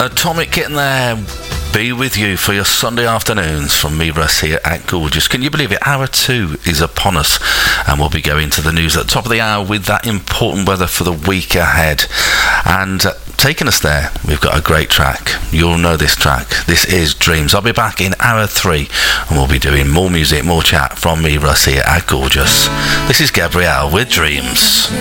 Atomic getting there. Be with you for your Sunday afternoons from me, Russ, here at Gorgeous. Can you believe it? Hour 2 is upon us, and we'll be going to the news at the top of the hour with that important weather for the week ahead. And taking us there, we've got a great track. You'll know this track. This is Dreams. I'll be back in hour 3, and we'll be doing more music, more chat from me, Russ, here at Gorgeous. This is Gabrielle with Dreams.